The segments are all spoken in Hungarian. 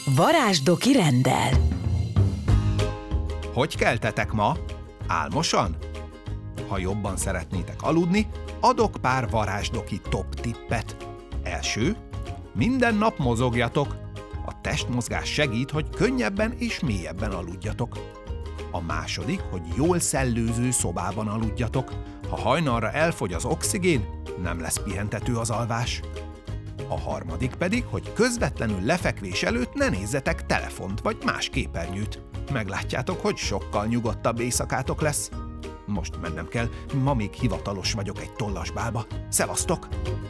Varázsdoki rendel. Hogy keltetek ma? Álmosan? Ha jobban szeretnétek aludni, adok pár varázsdoki top tippet. Első, minden nap mozogjatok. A testmozgás segít, hogy könnyebben és mélyebben aludjatok. A második, hogy jól szellőző szobában aludjatok. Ha hajnalra elfogy az oxigén, nem lesz pihentető az alvás. A harmadik pedig, hogy közvetlenül lefekvés előtt ne nézzetek telefont vagy más képernyőt. Meglátjátok, hogy sokkal nyugodtabb éjszakátok lesz. Most mennem kell, ma még hivatalos vagyok egy tollasbálba. Szevasztok!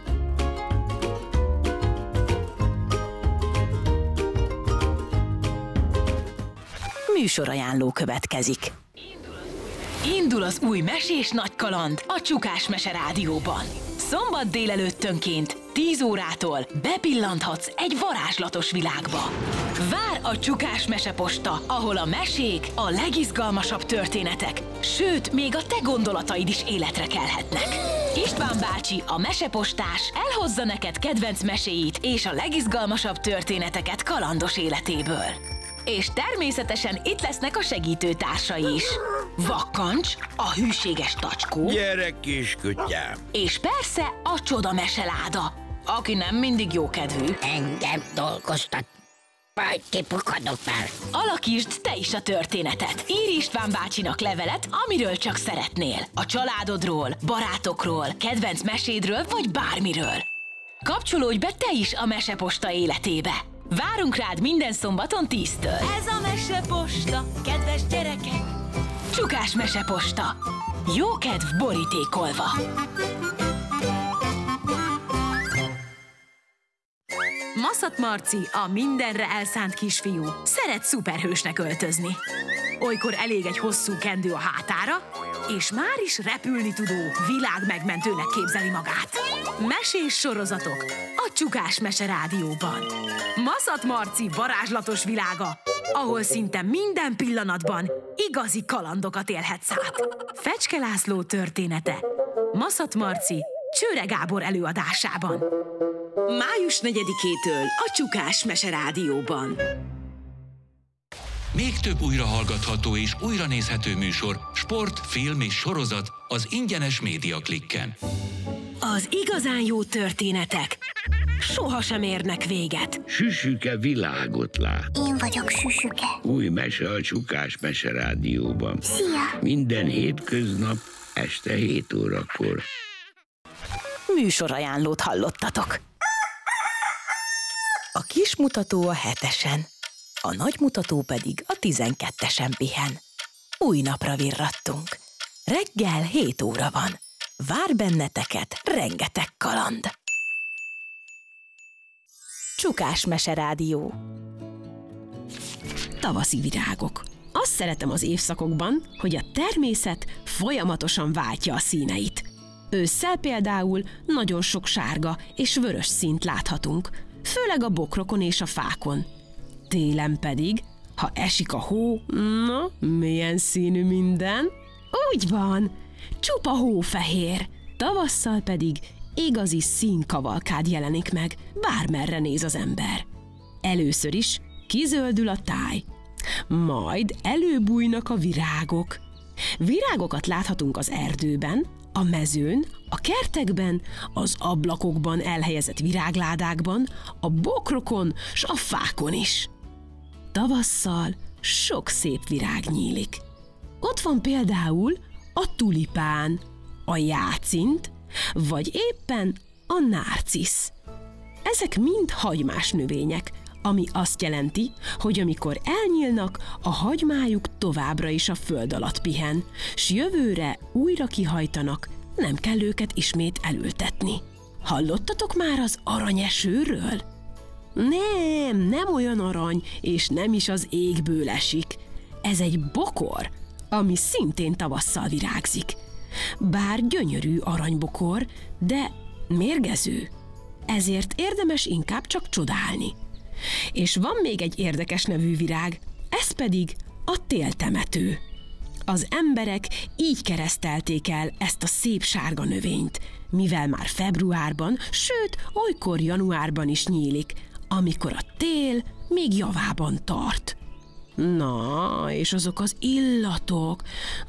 Műsorajánló következik. Indul az új mesés nagykaland a Csukás Mese Rádióban. Szombat délelőttönként 10 órától bepillanthatsz egy varázslatos világba. Vár a Csukás Meseposta, ahol a mesék, a legizgalmasabb történetek, sőt, még a te gondolataid is életre kelhetnek. István bácsi, a mesepostás elhozza neked kedvenc meséit és a legizgalmasabb történeteket kalandos életéből. És természetesen itt lesznek a segítőtársai is. Vakkancs, a hűséges tacskó. Gyere, kiskutyám! És persze a csoda meseláda, aki nem mindig jókedvű. Engem dolgoztat, majd kipukadok már. Alakítsd te is a történetet. Írj István bácsinak levelet, amiről csak szeretnél. A családodról, barátokról, kedvenc mesédről vagy bármiről. Kapcsolódj be te is a Meseposta életébe. Várunk rád minden szombaton 10-től. Ez a Meseposta, kedves gyerekek! Csukás Meseposta. Jó kedv borítékolva. Maszat Marci, a mindenre elszánt kisfiú, szeret szuperhősnek öltözni. Olykor elég egy hosszú kendő a hátára, és már is repülni tudó, világmegmentőnek képzeli magát. Mesés sorozatok a Csukás Mese Rádióban. Maszat Marci varázslatos világa, ahol szinte minden pillanatban igazi kalandokat élhetsz át. Fecske László története Maszat Marci Csőre Gábor előadásában. Május 4-től a Csukás Mese Rádióban. Még több újrahallgatható és újranézhető műsor, sport, film és sorozat az ingyenes Média Klikken. Az igazán jó történetek sohasem érnek véget. Süsüke világot lát. Én vagyok Süsüke. Új mese a Csukás Mese Rádióban. Szia! Minden hétköznap este 7 órakor. Műsorajánlót hallottatok. A kis mutató a 7-esen, a nagy mutató pedig a 12-esen pihen. Új napra virrattunk. Reggel 7 óra van. Vár benneteket rengeteg kaland. Csukás Mese Rádió. Tavaszi virágok. Azt szeretem az évszakokban, hogy a természet folyamatosan váltja a színeit. Ősszel például nagyon sok sárga és vörös színt láthatunk, főleg a bokrokon és a fákon. Télen pedig, ha esik a hó, na, milyen színű minden? Úgy van, csupa hófehér. Tavasszal pedig igazi színkavalkád jelenik meg, bármerre néz az ember. Először is kizöldül a táj, majd előbújnak a virágok. Virágokat láthatunk az erdőben, a mezőn, a kertekben, az ablakokban elhelyezett virágládákban, a bokrokon s a fákon is. Tavasszal sok szép virág nyílik. Ott van például a tulipán, a jácint, vagy éppen a nárcisz. Ezek mind hagymás növények, ami azt jelenti, hogy amikor elnyílnak, a hagymájuk továbbra is a föld alatt pihen, s jövőre újra kihajtanak, nem kell őket ismét elültetni. Hallottatok már az aranyesőről? Nem olyan arany, és nem is az égből esik. Ez egy bokor, ami szintén tavasszal virágzik. Bár gyönyörű aranybokor, de mérgező. Ezért érdemes inkább csak csodálni. És van még egy érdekes nevű virág, ez pedig a téltemető. Az emberek így keresztelték el ezt a szép sárga növényt, mivel már februárban, sőt, olykor januárban is nyílik, amikor a tél még javában tart. Na, és azok az illatok,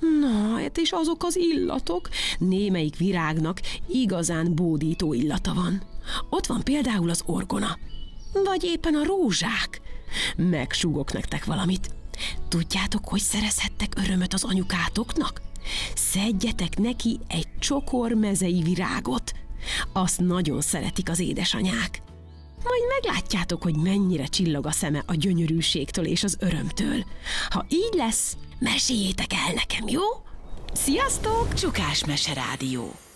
némelyik virágnak igazán bódító illata van. Ott van például az orgona, vagy éppen a rózsák. Megsúgok nektek valamit. Tudjátok, hogy szerezhettek örömöt az anyukátoknak? Szedjetek neki egy csokor mezei virágot. Azt nagyon szeretik az édesanyák. Majd meglátjátok, hogy mennyire csillog a szeme a gyönyörűségtől és az örömtől. Ha így lesz, meséljétek el nekem, jó? Sziasztok! Csukás Mese Rádió.